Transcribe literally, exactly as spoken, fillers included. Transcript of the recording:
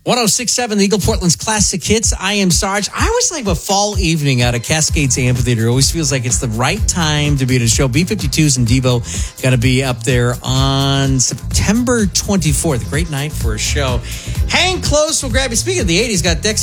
one oh six point seven, the Eagle Portland's Classic Hits. I am Sarge. I always like a fall evening out of Cascades Amphitheater. It always feels like it's the right time to be at a show. B fifty-twos and Devo going to be up there on September twenty-fourth. Great night for a show. Hang close. We'll grab you. Speaking of the eighties, got Dex